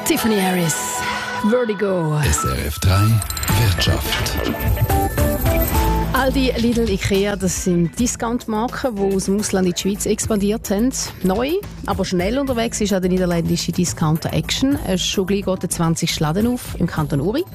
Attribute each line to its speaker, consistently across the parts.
Speaker 1: Tiffany Harris, Vertigo.
Speaker 2: SRF 3 Wirtschaft.
Speaker 1: Aldi, Lidl, Ikea, das sind Discount-Marken, die aus dem Ausland in die Schweiz expandiert haben. Neu, aber schnell unterwegs ist auch der niederländische Discounter Action. Schon gleich geht der 20. Laden auf im Kanton Uri.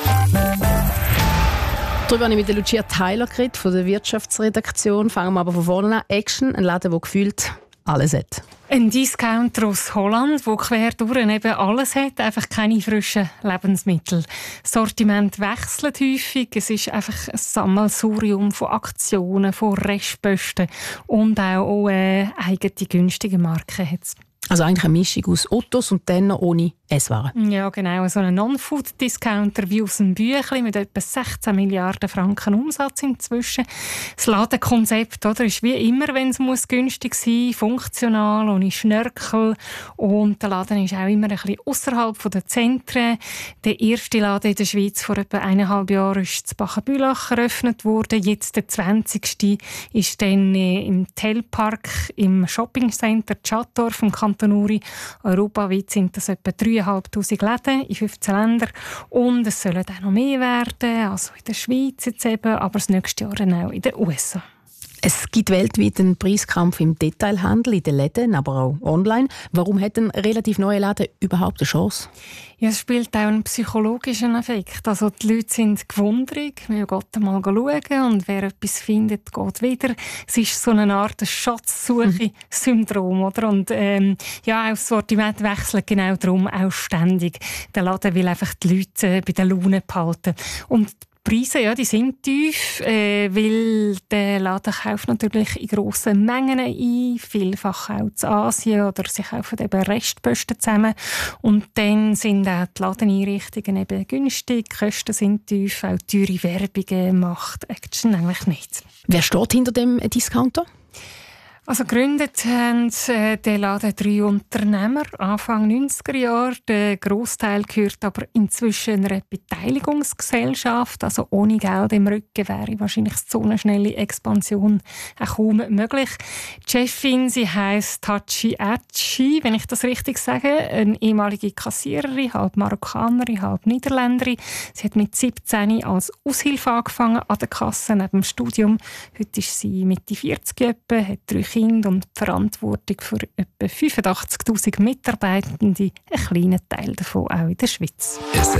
Speaker 1: Darüber habe ich mit Lucia Tyler geredet, von der Wirtschaftsredaktion. Fangen wir aber von vorne an. Action, ein Laden, der gefühlt alles hat.
Speaker 3: Ein Discounter aus Holland, der quer durch eben alles hat, einfach keine frischen Lebensmittel. Das Sortiment wechselt häufig. Es ist einfach ein Sammelsurium von Aktionen, von Restposten und auch eigene günstige Marken hat es.
Speaker 1: Also eigentlich eine Mischung aus Ottos und dann noch ohne Esswaren.
Speaker 3: Ja, genau. So ein Non-Food-Discounter wie aus dem Büchlein mit etwa 16 Milliarden Franken Umsatz inzwischen. Das Ladenkonzept ist wie immer, wenn es günstig sein muss, funktional, ohne Schnörkel. Und der Laden ist auch immer ein bisschen ausserhalb der Zentren. Der erste Laden in der Schweiz vor etwa 1,5 Jahren ist in Bachenbülach eröffnet worden. Jetzt der 20. ist dann im Telpark im Shoppingcenter Tschattdorf im Kanton Uri. Europaweit sind das etwa 3'500 Läden in 15 Ländern. Und es sollen auch noch mehr werden, also in der Schweiz jetzt eben, aber das nächste Jahr dann auch in den USA.
Speaker 1: Es gibt weltweit einen Preiskampf im Detailhandel, in den Läden, aber auch online. Warum hat ein relativ neuer Laden überhaupt eine Chance?
Speaker 3: Ja, es spielt auch einen psychologischen Effekt. Also die Leute sind gewundert, wir gehen mal schauen und wer etwas findet, geht wieder. Es ist so eine Art Schatzsuche-Syndrom, oder? Und auch das Sortiment wechselt genau darum auch ständig. Der Laden will einfach die Leute bei der Laune behalten. Und die Preise, ja, die sind tief, weil der Laden kauft natürlich in grossen Mengen ein, vielfach auch zu Asien oder sie kaufen eben Restposten zusammen. Und dann sind auch die Ladeneinrichtungen eben günstig, die Kosten sind tief, auch teure Werbungen macht Action eigentlich nicht.
Speaker 1: Wer steht hinter dem Discounter?
Speaker 3: Also gegründet haben den Laden 3 Unternehmer Anfang 90er Jahre. Der Grossteil gehört aber inzwischen einer Beteiligungsgesellschaft. Also ohne Geld im Rücken wäre wahrscheinlich so eine schnelle Expansion auch kaum möglich. Die Chefin, sie heisst Tachi Achi, wenn ich das richtig sage, eine ehemalige Kassiererin, halb Marokkanerin, halb Niederländerin. Sie hat mit 17 als Aushilfe angefangen an der Kasse neben dem Studium. Heute ist sie Mitte 40 etwa, hat 3 Kinder und die Verantwortung für etwa 85'000 Mitarbeitende, einen kleinen Teil davon auch in der Schweiz.